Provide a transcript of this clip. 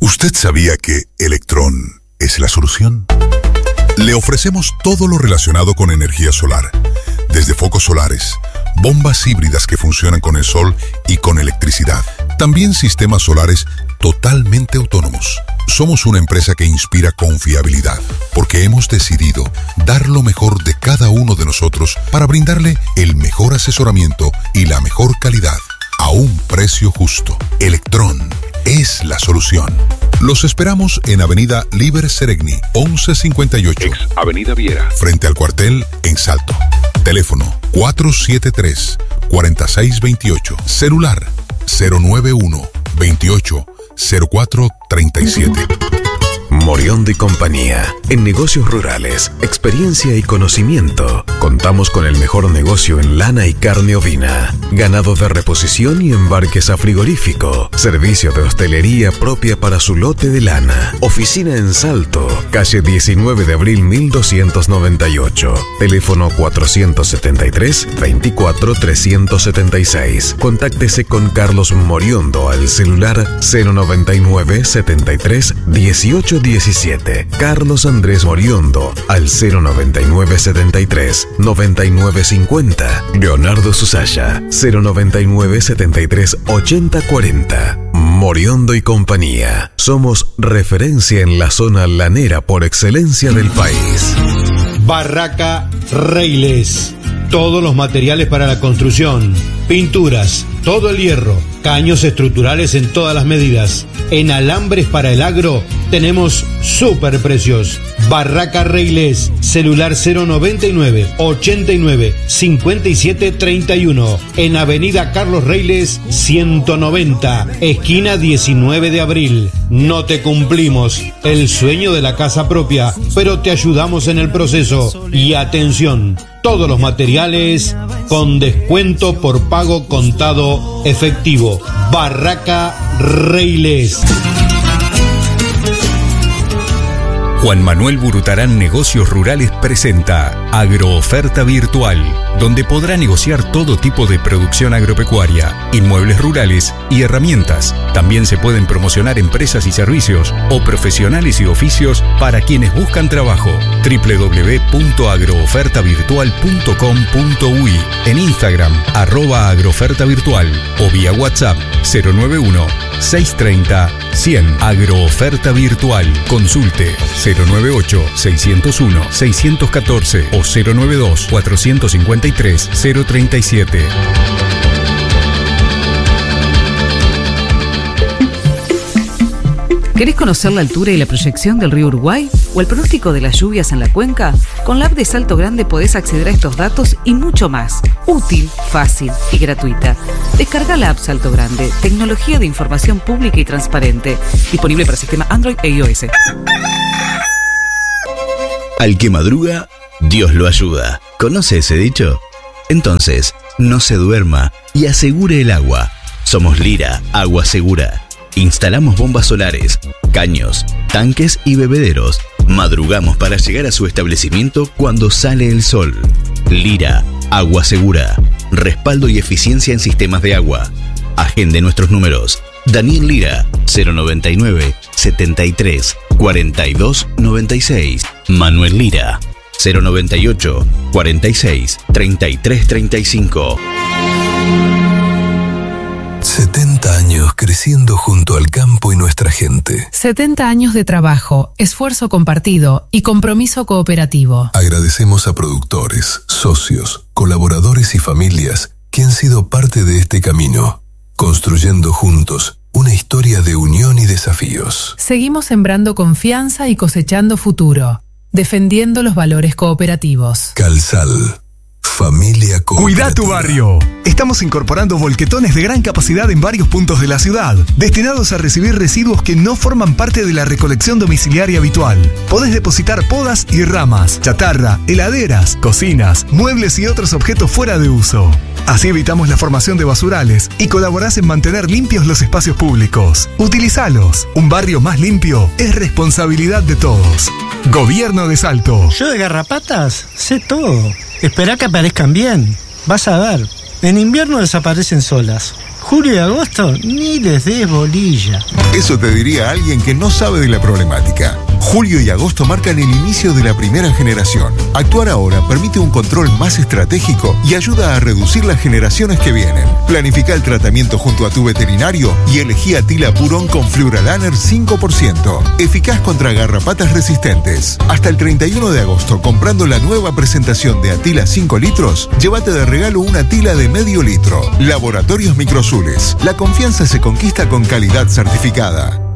¿Usted sabía que Electrón es la solución? Le ofrecemos todo lo relacionado con energía solar, desde focos solares, bombas híbridas que funcionan con el sol y con electricidad. También sistemas solares totalmente autónomos. Somos una empresa que inspira confiabilidad, porque hemos decidido dar lo mejor de cada uno de nosotros para brindarle el mejor asesoramiento y la mejor calidad a un precio justo. Electrón es la solución. Los esperamos en Avenida Líber Seregni, 1158. Ex Avenida Viera. Frente al cuartel en Salto. Teléfono 473-4628. Celular 091-280437. Moriondo y Compañía. En negocios rurales, experiencia y conocimiento. Contamos con el mejor negocio en lana y carne ovina, ganado de reposición y embarques a frigorífico, servicio de hostelería propia para su lote de lana, oficina en Salto, calle 19 de abril 1298, teléfono 473-24-376. Contáctese con Carlos Moriondo al celular 099 73 18 17. Carlos Andrés Moriondo al 099 73 99 50. Leonardo Susaya 099 73 80 40. Moriondo y Compañía. Somos referencia en la zona lanera por excelencia del país. Barraca Reiles. Todos los materiales para la construcción, pinturas, todo el hierro, caños estructurales en todas las medidas. En alambres para el agro tenemos super precios. Barraca Reiles, celular 099 89 57 31. En Avenida Carlos Reiles 190, esquina 19 de abril. No te cumplimos el sueño de la casa propia, pero te ayudamos en el proceso. Y atención, todos los materiales con descuento por pago contado efectivo. Barraca Reiles. Juan Manuel Burutarán Negocios Rurales presenta Agrooferta Virtual, donde podrá negociar todo tipo de producción agropecuaria, inmuebles rurales y herramientas. También se pueden promocionar empresas y servicios o profesionales y oficios para quienes buscan trabajo. www.agroofertavirtual.com.uy, en Instagram @agroofertavirtual o vía WhatsApp 091-630-100. Agrooferta Virtual. Consulte 098-601-614 o 092-453-037. ¿Querés conocer la altura y la proyección del río Uruguay o el pronóstico de las lluvias en la cuenca? Con la app de Salto Grande podés acceder a estos datos y mucho más. Útil, fácil y gratuita. Descarga la app Salto Grande, tecnología de información pública y transparente. Disponible para sistema Android e iOS. Al que madruga, Dios lo ayuda. ¿Conoce ese dicho? Entonces, no se duerma y asegure el agua. Somos Lira, Agua Segura. Instalamos bombas solares, caños, tanques y bebederos. Madrugamos para llegar a su establecimiento cuando sale el sol. Lira, Agua Segura. Respaldo y eficiencia en sistemas de agua. Agende nuestros números. Daniel Lira, 099 73 42 96. Manuel Lira, 098 46 33 35. 70 años creciendo junto al campo y nuestra gente. 70 años de trabajo, esfuerzo compartido y compromiso cooperativo. Agradecemos a productores, socios, colaboradores y familias que han sido parte de este camino, construyendo juntos una historia de unión y desafíos. Seguimos sembrando confianza y cosechando futuro, defendiendo los valores cooperativos. Calsal. Familia cooperativa. Cuida tu barrio. Estamos incorporando volquetones de gran capacidad en varios puntos de la ciudad, destinados a recibir residuos que no forman parte de la recolección domiciliaria habitual. Podés depositar podas y ramas, chatarra, heladeras, cocinas, muebles y otros objetos fuera de uso. Así evitamos la formación de basurales y colaborás en mantener limpios los espacios públicos. Utilizalos. Un barrio más limpio es responsabilidad de todos. Gobierno de Salto. Yo de garrapatas sé todo. Esperá que aparezcan bien. Vas a ver. En invierno desaparecen solas. julio y agosto, ni les des bolilla. Eso te diría alguien que no sabe de la problemática. Julio y agosto marcan el inicio de la primera generación. Actuar ahora permite un control más estratégico y ayuda a reducir las generaciones que vienen. Planifica el tratamiento junto a tu veterinario y elegí Atila Purón con Fluoralaner 5%. Eficaz contra garrapatas resistentes. Hasta el 31 de agosto, comprando la nueva presentación de Atila 5 litros, llévate de regalo una Atila de medio litro. Laboratorios Microsules. La confianza se conquista con calidad certificada.